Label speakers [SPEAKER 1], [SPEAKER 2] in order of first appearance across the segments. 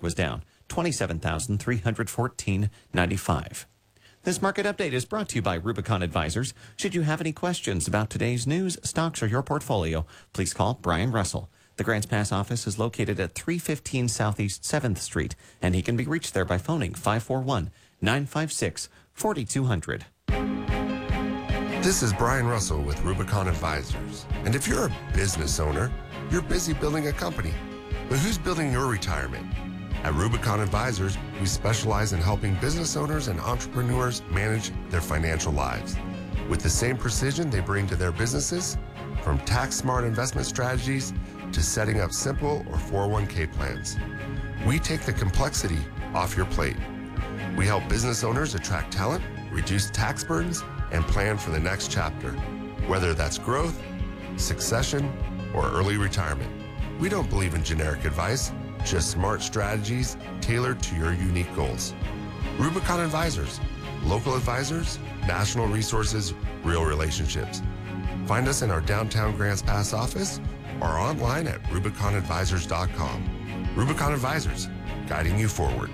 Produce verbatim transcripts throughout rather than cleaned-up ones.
[SPEAKER 1] was down twenty-seven thousand three hundred fourteen dollars and ninety-five cents. This market update is brought to you by Rubicon Advisors. Should you have any questions about today's news, stocks, or your portfolio, please call Brian Russell. The Grants Pass office is located at three fifteen Southeast seventh Street, and he can be reached there by phoning five four one, nine five six, four two zero zero.
[SPEAKER 2] This is Brian Russell with Rubicon Advisors. And if you're a business owner, you're busy building a company. But who's building your retirement? At Rubicon Advisors, we specialize in helping business owners and entrepreneurs manage their financial lives with the same precision they bring to their businesses, from tax-smart investment strategies to setting up simple or four oh one k plans. We take the complexity off your plate. We help business owners attract talent, reduce tax burdens, and plan for the next chapter, whether that's growth, succession, or early retirement. We don't believe in generic advice, just smart strategies tailored to your unique goals. Rubicon Advisors, local advisors, national resources, real relationships. Find us in our downtown Grants Pass office or online at rubicon advisors dot com. Rubicon Advisors, guiding you forward.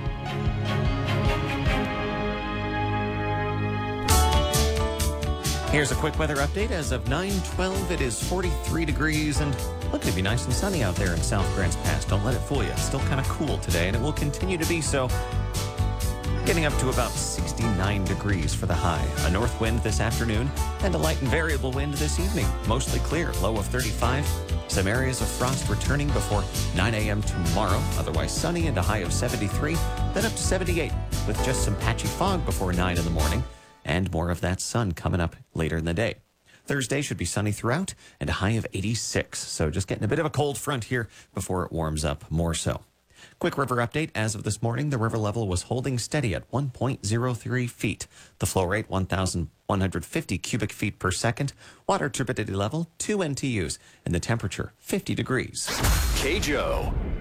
[SPEAKER 1] Here's a quick weather update. As of nine twelve, it is forty-three degrees and looking to be nice and sunny out there in South Grants Pass. Don't let it fool you. It's still kind of cool today, and it will continue to be so. Getting up to about sixty-nine degrees for the high. A north wind this afternoon and a light and variable wind this evening. Mostly clear, low of thirty-five. Some areas of frost returning before nine a.m. tomorrow. Otherwise sunny and a high of seventy-three, then up to seventy-eight with just some patchy fog before nine in the morning. And more of that sun coming up later in the day. Thursday should be sunny throughout and a high of eighty-six. So just getting a bit of a cold front here before it warms up more so. Quick river update. As of this morning, the river level was holding steady at one point zero three feet. The flow rate, one thousand one hundred fifty cubic feet per second. Water turbidity level, two N T Us. And the temperature, fifty degrees.
[SPEAKER 3] K J O.